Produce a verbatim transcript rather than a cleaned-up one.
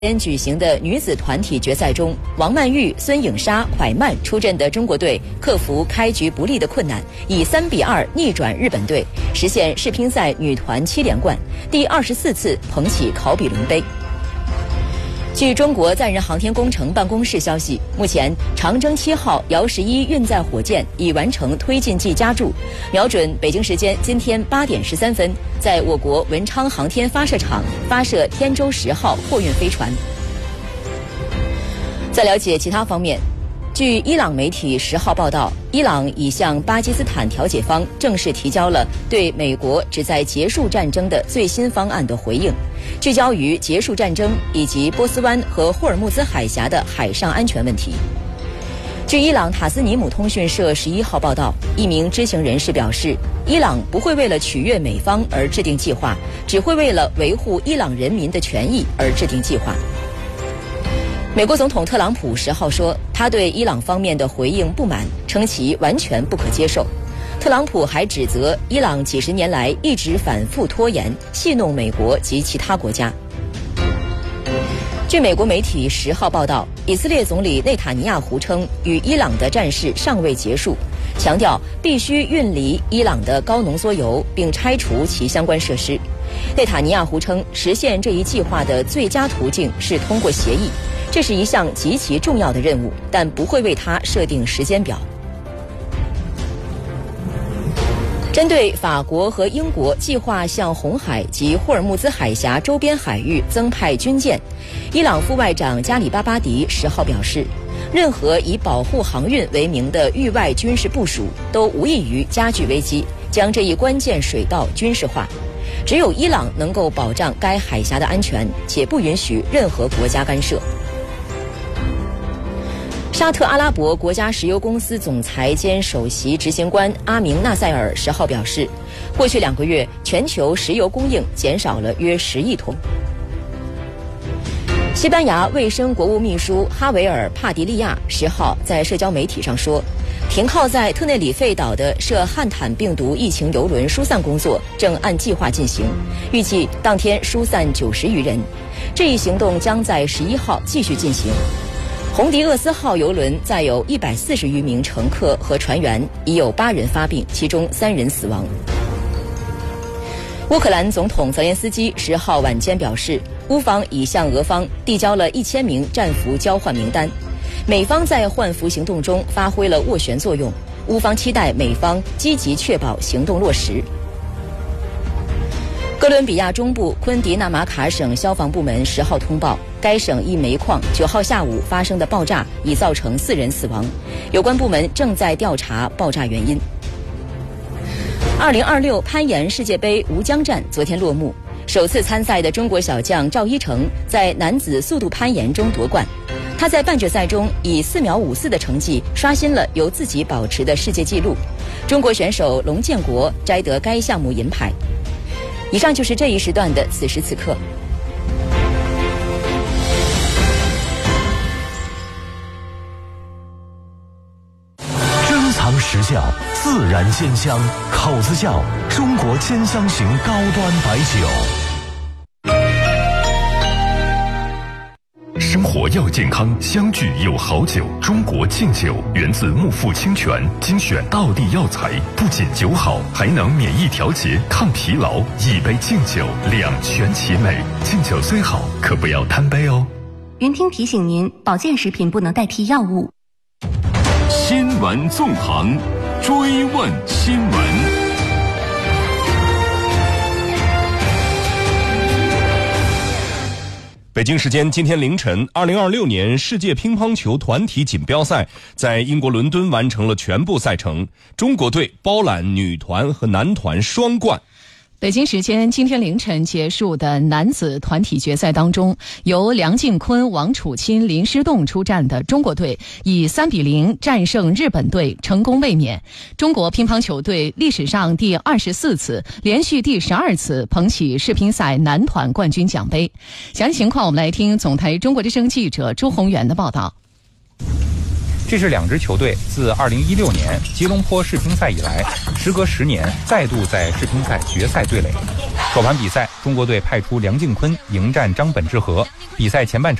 天举行的女子团体决赛中，王曼玉、孙颖莎、蒯曼出阵的中国队克服开局不利的困难，以三比二逆转日本队，实现世乒赛女团七连冠，第二十四次捧起考比伦杯。据中国载人航天工程办公室消息，目前长征七号遥十一运载火箭已完成推进剂加注，瞄准北京时间今天八点十三分，在我国文昌航天发射场发射天舟十号货运飞船。在了解其他方面，据伊朗媒体十号报道，伊朗已向巴基斯坦调解方正式提交了对美国旨在结束战争的最新方案的回应，聚焦于结束战争以及波斯湾和霍尔木兹海峡的海上安全问题。据伊朗塔斯尼姆通讯社十一号报道，一名知情人士表示，伊朗不会为了取悦美方而制定计划，只会为了维护伊朗人民的权益而制定计划。美国总统特朗普十号说，他对伊朗方面的回应不满，称其完全不可接受。特朗普还指责伊朗几十年来一直反复拖延，戏弄美国及其他国家。据美国媒体十号报道，以色列总理内塔尼亚胡称，与伊朗的战事尚未结束，强调必须运离伊朗的高浓缩铀，并拆除其相关设施。内塔尼亚胡称，实现这一计划的最佳途径是通过协议，这是一项极其重要的任务，但不会为它设定时间表。针对法国和英国计划向红海及霍尔木兹海峡周边海域增派军舰，伊朗副外长加里巴巴迪十号表示，任何以保护航运为名的域外军事部署都无异于加剧危机，将这一关键水道军事化。只有伊朗能够保障该海峡的安全，且不允许任何国家干涉。沙特阿拉伯国家石油公司总裁兼首席执行官阿明纳塞尔十号表示，过去两个月全球石油供应减少了约十亿桶。西班牙卫生国务秘书哈维尔·帕迪利亚十号在社交媒体上说，停靠在特内里费岛的涉汉坦病毒疫情邮轮疏散工作正按计划进行，预计当天疏散九十余人。这一行动将在十一号继续进行。红迪厄斯号邮轮载有一百四十余名乘客和船员，已有八人发病，其中三人死亡。乌克兰总统泽连斯基十号晚间表示，乌方已向俄方递交了一千名战俘交换名单，美方在换俘行动中发挥了斡旋作用，乌方期待美方积极确保行动落实。哥伦比亚中部昆迪纳马卡省消防部门十号通报，该省一煤矿九号下午发生的爆炸已造成四人死亡，有关部门正在调查爆炸原因。二零二六攀岩世界杯吴江站昨天落幕，首次参赛的中国小将赵一成在男子速度攀岩中夺冠，他在半决赛中以四秒五四的成绩刷新了由自己保持的世界纪录，中国选手龙建国摘得该项目银牌。以上就是这一时段的此时此刻。 珍藏实效，自然鲜香，口子窖中国千香型高端白酒。 生活要健康，相聚有好酒。中国劲酒源自木富清泉，精选道地药材，不仅酒好，还能免疫调节、抗疲劳。一杯劲酒，两全其美。劲酒虽好，可不要贪杯哦。 云听提醒您，保健食品不能代替药物。 新闻纵横，追问新闻。 北京时间今天凌晨，二零二六年世界乒乓球团体锦标赛在英国伦敦完成了全部赛程，中国队包揽女团和男团双冠。 北京时间今天凌晨结束的男子团体决赛当中，由梁靖昆、王楚钦、林诗栋出战的中国队以三比零战胜日本队，成功卫冕。中国乒乓球队历史上第二十四次，连续第十二次捧起世乒赛男团冠军奖杯。详细情况我们来听总台中国之声记者朱宏元的报道。 这是两支球队自二零一六年吉隆坡世乒赛以来，时隔十年再度在世乒赛决赛对垒。首盘比赛，中国队派出梁靖昆迎战张本智和。比赛前半程